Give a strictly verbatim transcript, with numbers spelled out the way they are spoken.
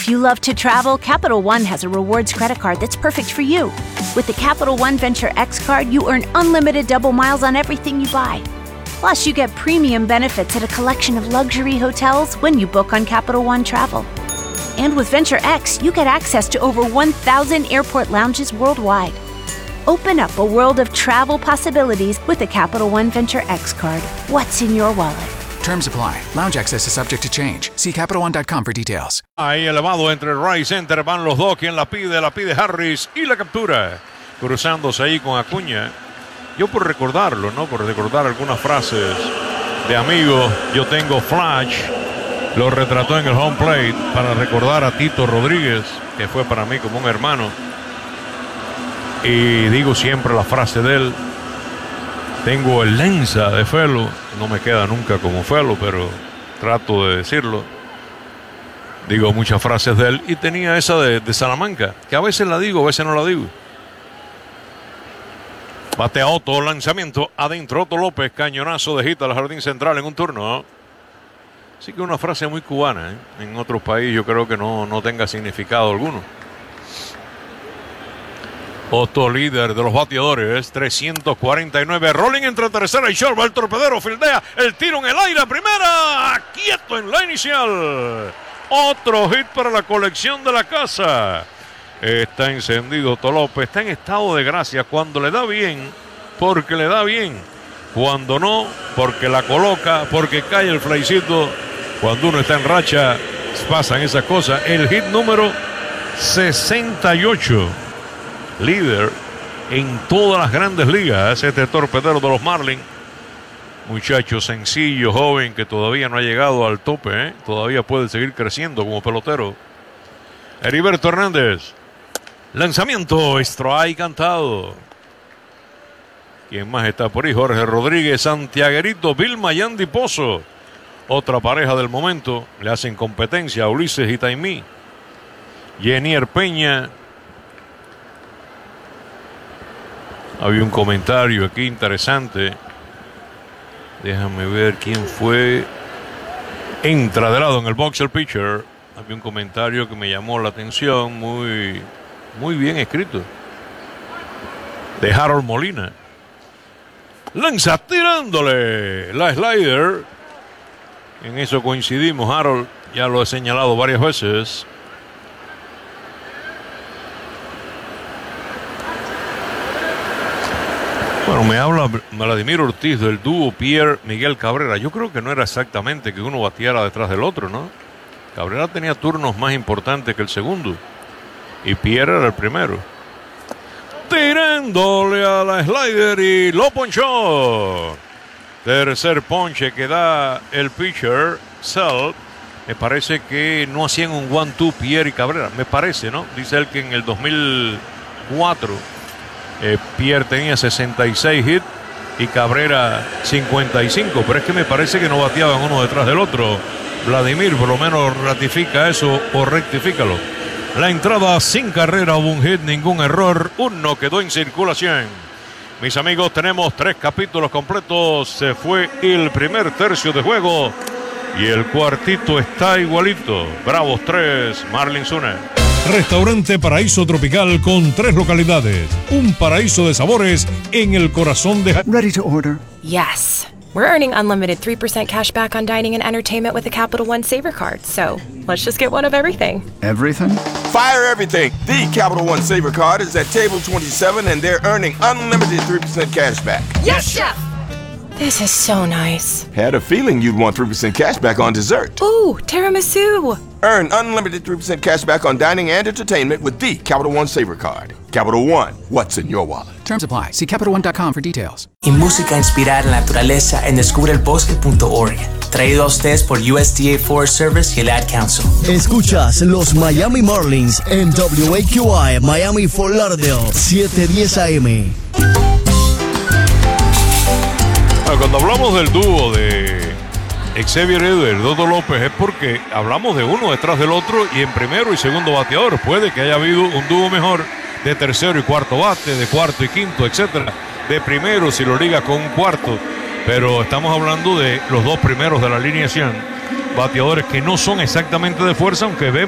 If you love to travel, Capital One has a rewards credit card that's perfect for you. With the Capital One Venture X card, you earn unlimited double miles on everything you buy. Plus, you get premium benefits at a collection of luxury hotels when you book on Capital One Travel. And with Venture X, you get access to over one thousand airport lounges worldwide. Open up a world of travel possibilities with the Capital One Venture X card. What's in your wallet? Terms apply. Lounge access is subject to change. See Capital One dot com for details. Ahí elevado entre Rice Center van los dos. Quien la pide, la pide Harris y la captura. Cruzándose ahí con Acuña. Yo por recordarlo, ¿no? Por recordar algunas frases de amigos. Yo tengo Flash. Lo retrató en el home plate para recordar a Tito Rodríguez, que fue para mí como un hermano. Y digo siempre la frase de él. Tengo el Lenza de Felo. No me queda nunca como Felo, pero trato de decirlo. Digo muchas frases de él. Y tenía esa de, de Salamanca, que a veces la digo, a veces no la digo. Batea Otto, lanzamiento adentro. Otto López, cañonazo de hit al jardín central en un turno. Así que una frase muy cubana, ¿eh? En otros países yo creo que no, no tenga significado alguno. Otto, líder de los bateadores, trescientos cuarenta y nueve. Rolling entre tercera y short. Va el torpedero, fildea. El tiro en el aire, primera. Quieto en la inicial. Otro hit para la colección de la casa. Está encendido Otto López. Está en estado de gracia. Cuando le da bien, porque le da bien. Cuando no, porque la coloca, porque cae el flycito. Cuando uno está en racha, pasan esas cosas. El hit número sesenta y ocho. Líder en todas las grandes ligas, este torpedero de los Marlins. Muchacho sencillo, joven, que todavía no ha llegado al tope, ¿eh? Todavía puede seguir creciendo como pelotero. Heriberto Hernández. Lanzamiento, strike cantado. ¿Quién más está por ahí? Jorge Rodríguez, Santiaguerito, Vilma y Andy Pozo. Otra pareja del momento. Le hacen competencia a Ulises y Taimí. Yenier Peña. Había un comentario aquí interesante. Déjame ver quién fue. Entra de lado en el box el pitcher. Había un comentario que me llamó la atención. Muy, muy bien escrito. De Harold Molina. Lanza tirándole la slider. En eso coincidimos, Harold. Ya lo he señalado varias veces. Bueno, me habla Vladimir Ortiz del dúo Pierre-Miguel Cabrera. Yo creo que no era exactamente que uno bateara detrás del otro, ¿no? Cabrera tenía turnos más importantes que el segundo. Y Pierre era el primero. Tirándole a la slider y lo ponchó. Tercer ponche que da el pitcher, Sell. Me parece que no hacían un one-two Pierre y Cabrera. Me parece, ¿no? Dice él que en el dos mil cuatro... Eh, Pierre tenía sesenta y seis hits y Cabrera cincuenta y cinco, pero es que me parece que no bateaban uno detrás del otro. Vladimir por lo menos ratifica eso o rectifícalo. La entrada sin carrera, hubo un hit, ningún error, uno quedó en circulación. Mis amigos, tenemos tres capítulos completos. Se fue el primer tercio de juego y el cuartito está igualito. Bravos tres, Marlins uno. Restaurante Paraíso Tropical con tres localidades. Un paraíso de sabores en el corazón de... Ready to order. Yes. We're earning unlimited three percent cash back on dining and entertainment with the Capital One Saver Card. So let's just get one of everything. Everything? Fire everything. The Capital One Saver Card is at table twenty-seven and they're earning unlimited three percent cash back. Yes, Chef! This is so nice. Had a feeling you'd want three percent cash back on dessert. Ooh, tiramisu. Earn unlimited three percent cash back on dining and entertainment with the Capital One Saver Card. Capital One, what's in your wallet? Terms apply. See Capital One dot com for details. Y música inspirada en la naturaleza en descubre el bosque punto org. Traído a ustedes por U S D A Forest Service y el Ad Council. Escuchas los Miami Marlins en W A Q I Miami Fort Lauderdale siete diez A M. Cuando hablamos del dúo de Xavier Eder, Dodo López, es porque hablamos de uno detrás del otro y en primero y segundo bateador. Puede que haya habido un dúo mejor de tercero y cuarto bate, de cuarto y quinto, etcétera. De primero si lo liga con un cuarto. Pero estamos hablando de los dos primeros de la alineación. Bateadores que no son exactamente de fuerza, aunque vemos